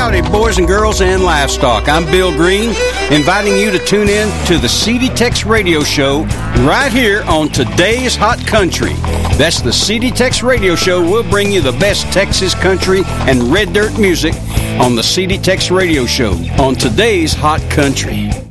howdy, boys and girls and livestock. I'm Bill Green, inviting you to tune in to the CD Tex Radio Show right here on Today's Hot Country. That's the CD Tex Radio Show. We'll bring you the best Texas country and red dirt music on the CD Tex Radio Show on Today's Hot Country.